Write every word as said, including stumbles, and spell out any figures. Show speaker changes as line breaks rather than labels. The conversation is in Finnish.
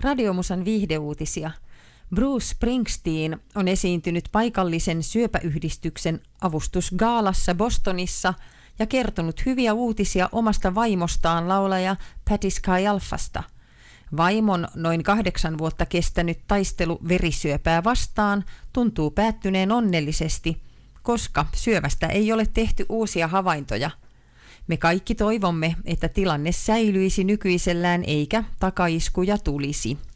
Radiomusan viihdeuutisia. Bruce Springsteen on esiintynyt paikallisen syöpäyhdistyksen avustusgaalassa Bostonissa ja kertonut hyviä uutisia omasta vaimostaan laulaja Patti Scialfasta. Vaimon noin kahdeksan vuotta kestänyt taistelu verisyöpää vastaan tuntuu päättyneen onnellisesti, koska syövästä ei ole tehty uusia havaintoja. Me kaikki toivomme, että tilanne säilyisi nykyisellään eikä takaiskuja tulisi.